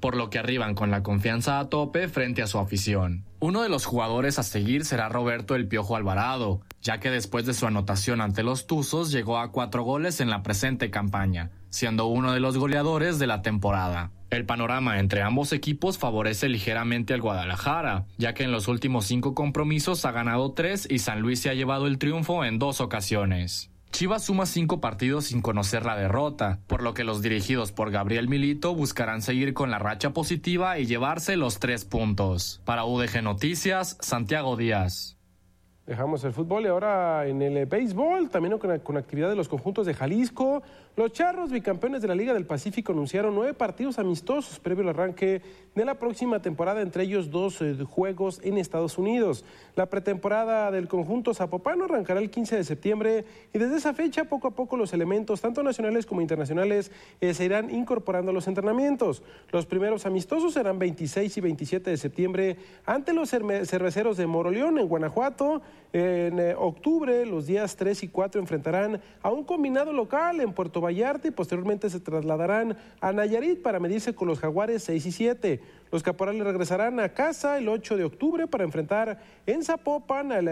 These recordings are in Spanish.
por lo que arriban con la confianza a tope frente a su afición. Uno de los jugadores a seguir será Roberto El Piojo Alvarado, ya que después de su anotación ante los Tuzos llegó a 4 goles en la presente campaña, siendo uno de los goleadores de la temporada. El panorama entre ambos equipos favorece ligeramente al Guadalajara, ya que en los últimos 5 compromisos ha ganado 3 y San Luis se ha llevado el triunfo en 2 ocasiones. Chivas suma 5 partidos sin conocer la derrota, por lo que los dirigidos por Gabriel Milito buscarán seguir con la racha positiva y llevarse los 3 puntos. Para UDG Noticias, Santiago Díaz. Dejamos el fútbol y ahora en el béisbol, también con actividad de los conjuntos de Jalisco. Los Charros, bicampeones de la Liga del Pacífico, anunciaron 9 partidos amistosos previo al arranque de la próxima temporada, entre ellos 2 juegos en Estados Unidos. La pretemporada del conjunto zapopano arrancará el 15 de septiembre y desde esa fecha poco a poco los elementos, tanto nacionales como internacionales, se irán incorporando a los entrenamientos. Los primeros amistosos serán 26 y 27 de septiembre ante los cerveceros de Moroleón en Guanajuato. En octubre, los días 3 y 4 enfrentarán a un combinado local en Puerto Vallarta y posteriormente se trasladarán a Nayarit para medirse con los Jaguares 6 y 7. Los caporales regresarán a casa el 8 de octubre para enfrentar en Zapopan al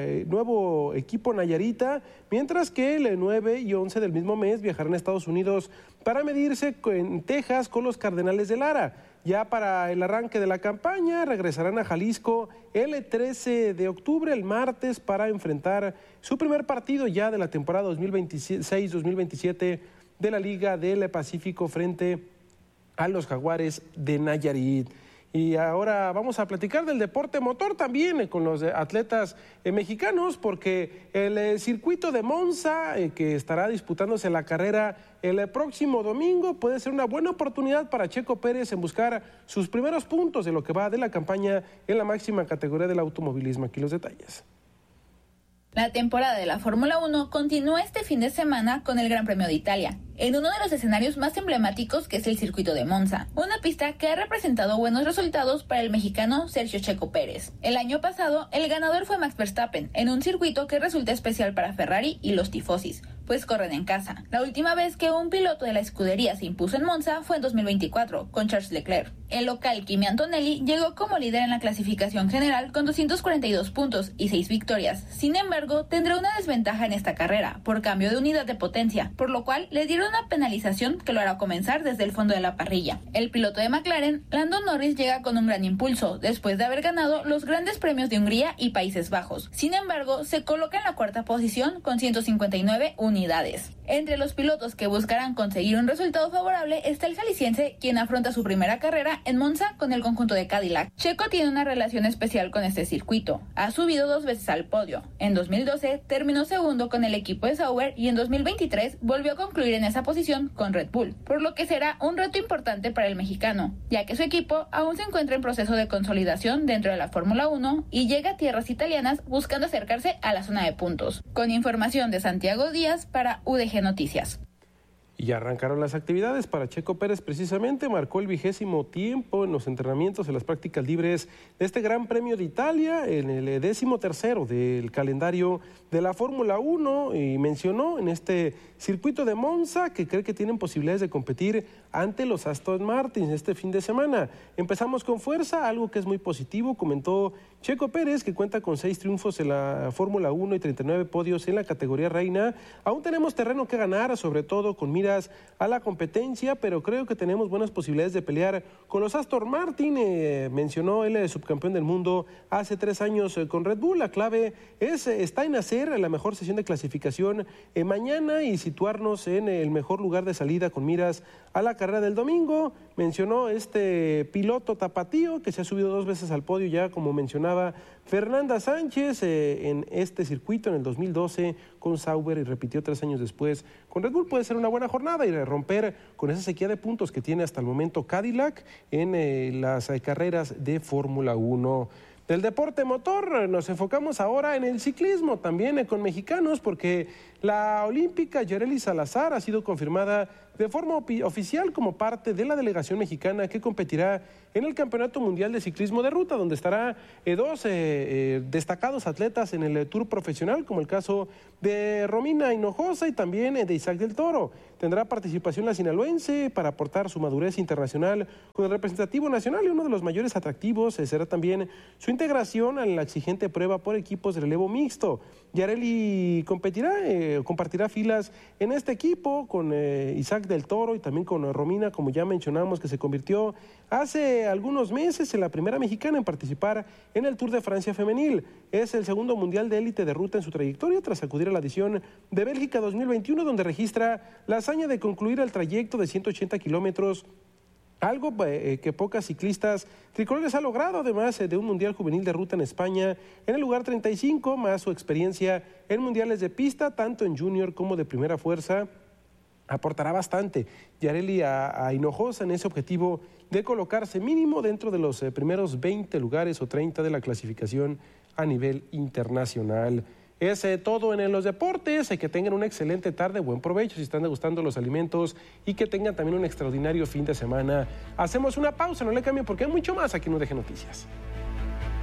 nuevo equipo Nayarita, mientras que el 9 y 11 del mismo mes viajarán a Estados Unidos para medirse en Texas con los Cardenales de Lara. Ya para el arranque de la campaña regresarán a Jalisco el 13 de octubre, el martes, para enfrentar su primer partido ya de la temporada 2026-2027 de la Liga del Pacífico frente a los Jaguares de Nayarit. Y ahora vamos a platicar del deporte motor también con los atletas mexicanos, porque el circuito de Monza, que estará disputándose la carrera el próximo domingo, puede ser una buena oportunidad para Checo Pérez en buscar sus primeros puntos de lo que va de la campaña en la máxima categoría del automovilismo. Aquí los detalles. La temporada de la Fórmula 1 continúa este fin de semana con el Gran Premio de Italia, en uno de los escenarios más emblemáticos que es el circuito de Monza, una pista que ha representado buenos resultados para el mexicano Sergio Checo Pérez. El año pasado, el ganador fue Max Verstappen, en un circuito que resulta especial para Ferrari y los tifosis, pues corren en casa. La última vez que un piloto de la escudería se impuso en Monza fue en 2024, con Charles Leclerc. El local Kimi Antonelli llegó como líder en la clasificación general con 242 puntos y 6 victorias. Sin embargo, tendrá una desventaja en esta carrera, por cambio de unidad de potencia, por lo cual le dieron una penalización que lo hará comenzar desde el fondo de la parrilla. El piloto de McLaren, Lando Norris, llega con un gran impulso, después de haber ganado los grandes premios de Hungría y Países Bajos. Sin embargo, se coloca en la cuarta posición con 159 unidades. Entre los pilotos que buscarán conseguir un resultado favorable está el jalisciense, quien afronta su primera carrera en Monza con el conjunto de Cadillac. Checo tiene una relación especial con este circuito. Ha subido 2 veces al podio. En 2012 terminó segundo con el equipo de Sauber y en 2023 volvió a concluir en esa posición con Red Bull, por lo que será un reto importante para el mexicano, ya que su equipo aún se encuentra en proceso de consolidación dentro de la Fórmula 1 y llega a tierras italianas buscando acercarse a la zona de puntos. Con información de Santiago Díaz para UDG Noticias. Y ya arrancaron las actividades para Checo Pérez. Precisamente marcó el 20º tiempo en los entrenamientos, en las prácticas libres de este Gran Premio de Italia, en el 13º del calendario de la Fórmula 1, y mencionó en este circuito de Monza que cree que tienen posibilidades de competir ante los Aston Martin este fin de semana. Empezamos con fuerza, algo que es muy positivo, comentó Checo Pérez, que cuenta con 6 triunfos en la Fórmula 1 y 39 podios en la categoría reina. Aún tenemos terreno que ganar, sobre todo con miras a la competencia, pero creo que tenemos buenas posibilidades de pelear con los Aston Martin. Mencionó él, subcampeón del mundo hace 3 años con Red Bull. La clave está en hacer la mejor sesión de clasificación mañana y situarnos en el mejor lugar de salida con miras a la carrera del domingo. Mencionó este piloto tapatío que se ha subido 2 veces al podio ya, como mencionaba Fernanda Sánchez, en este circuito en el 2012 con Sauber, y repitió 3 años después con Red Bull. Puede ser una buena jornada y romper con esa sequía de puntos que tiene hasta el momento Cadillac en las carreras de Fórmula 1. Del deporte motor nos enfocamos ahora en el ciclismo, también con mexicanos, porque la olímpica Yareli Salazar ha sido confirmada de forma oficial como parte de la delegación mexicana que competirá en el Campeonato Mundial de Ciclismo de Ruta, donde estará dos destacados atletas en el Tour profesional, como el caso de Romina Hinojosa y también de Isaac del Toro. Tendrá participación la sinaloense para aportar su madurez internacional con el representativo nacional, y uno de los mayores atractivos será también su integración a la exigente prueba por equipos de relevo mixto. Yareli compartirá filas en este equipo con Isaac del Toro y también con Romina, como ya mencionamos, que se convirtió hace algunos meses en la primera mexicana en participar en el Tour de Francia femenil. Es el segundo mundial de élite de ruta en su trayectoria, tras acudir a la edición de Bélgica 2021, donde registra la hazaña de concluir el trayecto de 180 kilómetros, algo que pocas ciclistas tricolores ha logrado, además de un mundial juvenil de ruta en España en el lugar 35, más su experiencia en mundiales de pista, tanto en junior como de primera fuerza. Aportará bastante Yareli a Hinojosa en ese objetivo de colocarse mínimo dentro de los primeros 20 lugares o 30 de la clasificación a nivel internacional. Es todo en los deportes. Que tengan una excelente tarde, buen provecho si están degustando los alimentos, y que tengan también un extraordinario fin de semana. Hacemos una pausa, no le cambien porque hay mucho más aquí en UDG Noticias.